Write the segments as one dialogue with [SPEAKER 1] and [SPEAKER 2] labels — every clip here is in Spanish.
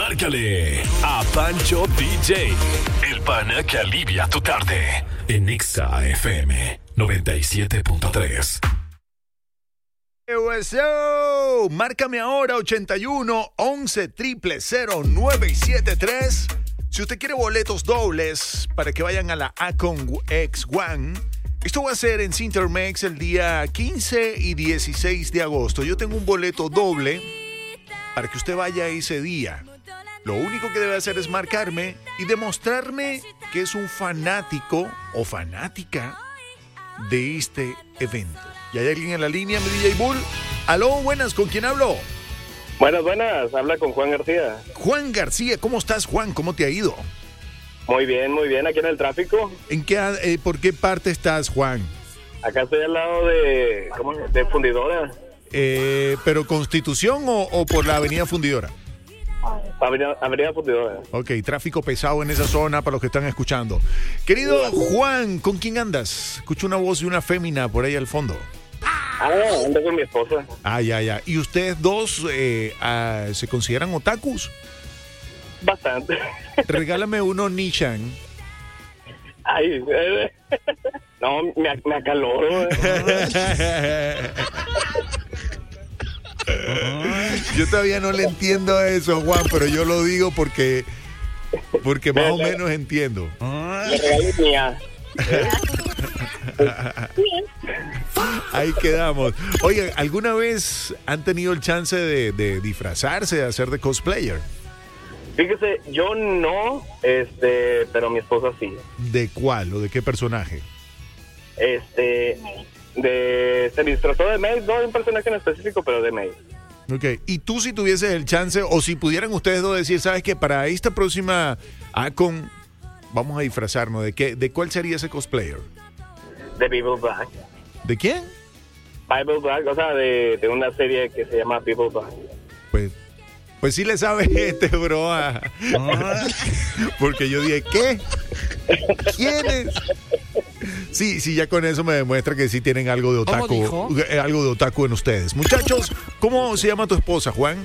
[SPEAKER 1] Márcale a Pancho DJ, el pana que alivia tu tarde. En Exa FM 97.3.
[SPEAKER 2] So, márcame ahora 81 11 000 973. Si usted quiere boletos dobles para que vayan a la Akon X1, esto va a ser en Cintermex el día 15 y 16 de agosto. Yo tengo un boleto doble para que usted vaya ese día. Lo único que debe hacer es marcarme y demostrarme que es un fanático o fanática de este evento. ¿Y hay alguien en la línea, mi DJ Bull? Aló, buenas, ¿con quién hablo?
[SPEAKER 3] Buenas, habla con Juan García.
[SPEAKER 2] Juan García, ¿cómo estás, Juan? ¿Cómo te ha ido?
[SPEAKER 3] Muy bien, aquí en el tráfico.
[SPEAKER 2] ¿Por qué parte estás, Juan?
[SPEAKER 3] Acá estoy al lado de Fundidora.
[SPEAKER 2] ¿Pero Constitución o por la Avenida Fundidora?
[SPEAKER 3] Avenida Fundidora.
[SPEAKER 2] Ok, tráfico pesado en esa zona para los que están escuchando. Querido Juan, ¿con quién andas? Escucho una voz de una fémina por ahí al fondo.
[SPEAKER 3] Ando con mi esposa.
[SPEAKER 2] Ya. ¿Y ustedes dos se consideran otakus?
[SPEAKER 3] Bastante.
[SPEAKER 2] Regálame uno Nishan.
[SPEAKER 3] Ay, no, me acaloro.
[SPEAKER 2] Yo todavía no le entiendo eso, Juan, pero yo lo digo porque más o menos entiendo.
[SPEAKER 3] Le regalo mía.
[SPEAKER 2] Ahí quedamos. Oye, ¿alguna vez han tenido el chance de disfrazarse, de hacer de cosplayer?
[SPEAKER 3] Fíjese, yo no, pero mi esposa sí.
[SPEAKER 2] ¿De cuál o de qué personaje?
[SPEAKER 3] Se disfrazó de May, no de un personaje en específico, pero de May.
[SPEAKER 2] Ok, y tú si tuvieses el chance, o si pudieran ustedes dos decir, ¿sabes qué? Para esta próxima Akon vamos a disfrazarnos, ¿de cuál sería ese cosplayer?
[SPEAKER 3] De People Black.
[SPEAKER 2] ¿De quién?
[SPEAKER 3] People Black, o sea, de una serie que se llama People Black.
[SPEAKER 2] Pues sí le sabe bro. Porque yo dije, ¿qué? ¿Quién es? Sí, ya con eso me demuestra que sí tienen algo de otaku en ustedes. Muchachos, ¿cómo se llama tu esposa, Juan?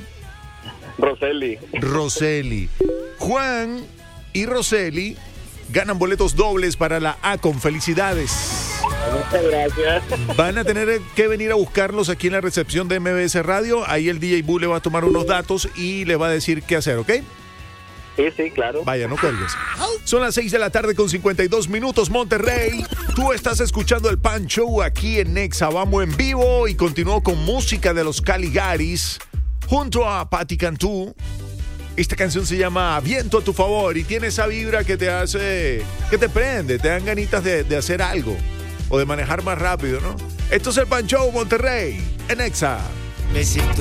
[SPEAKER 2] Roseli. Juan y Roseli ganan boletos dobles para la Akon. Felicidades.
[SPEAKER 3] Muchas gracias.
[SPEAKER 2] Van a tener que venir a buscarlos aquí en la recepción de MBS Radio. Ahí el DJ Boo le va a tomar unos datos y le va a decir qué hacer, ¿ok?
[SPEAKER 3] Sí, claro.
[SPEAKER 2] Vaya, no cuelgues. Son las 6 de la tarde con 52 minutos, Monterrey. Tú estás escuchando el Pan Show aquí en Nexa. Vamos en vivo y continúo con música de los Caligaris junto a Patti Cantú. Esta canción se llama Viento a tu favor y tiene esa vibra que te hace, que te prende, te dan ganitas de hacer algo o de manejar más rápido, ¿no? Esto es el Pan Show, Monterrey, en Nexa.
[SPEAKER 4] Me siento